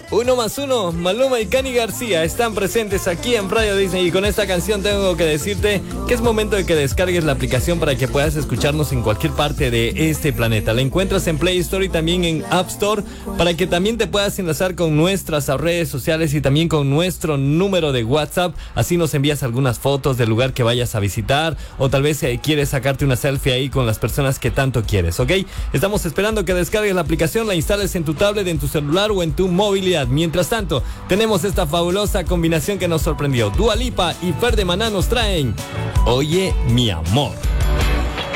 Uno más uno, Maluma y Cani García están presentes aquí en Radio Disney y con esta canción tengo que decirte que es momento de que descargues la aplicación para que puedas escucharnos en cualquier parte de este planeta. La encuentras en Play Store y también en App Store para que también te puedas enlazar con nuestras redes sociales y también con nuestro número de WhatsApp. Así nos envías algunas fotos del lugar que vayas a visitar o tal vez quieres sacarte una selfie ahí con las personas que tanto quieres, ¿ok? Estamos esperando que descargues la aplicación, la instales en tu tablet, en tu celular o en tu movilidad. Mientras tanto, tenemos esta fabulosa combinación que nos sorprendió. Dua Lipa y Fer de Maná nos traen Oye, mi amor.